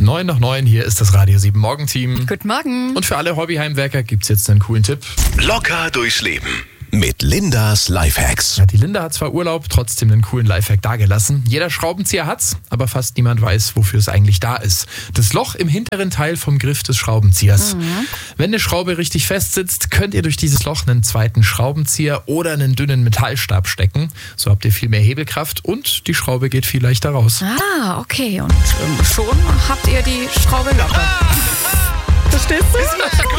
9 nach 9, hier ist das Radio 7 Morgenteam. Guten Morgen. Und für alle Hobbyheimwerker gibt's jetzt einen coolen Tipp. Locker durchs Leben mit Lindas Lifehacks. Ja, die Linda hat zwar Urlaub, trotzdem einen coolen Lifehack dagelassen. Jeder Schraubenzieher hat's, aber fast niemand weiß, wofür es eigentlich da ist. Das Loch im hinteren Teil vom Griff des Schraubenziehers. Wenn eine Schraube richtig fest sitzt, könnt ihr durch dieses Loch einen zweiten Schraubenzieher oder einen dünnen Metallstab stecken. So habt ihr viel mehr Hebelkraft und die Schraube geht viel leichter raus. Ah, okay. Und schon habt ihr die Schraube locker. Verstehst du?